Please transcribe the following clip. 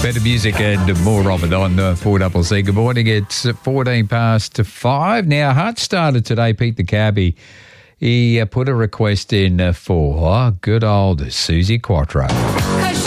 Better music and more of it on 4CC. Good morning. It's 14 past 5. Now, Hut started today, Pete the Cabbie. He put a request in for good old Susie Quattro.